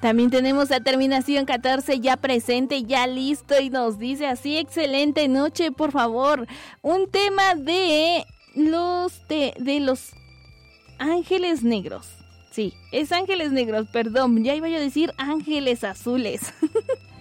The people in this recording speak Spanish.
También tenemos la terminación 14 ya presente, ya listo y nos dice así: excelente noche, por favor. Un tema de los ángeles negros. Sí, es ángeles negros, perdón, ya iba yo a decir ángeles azules.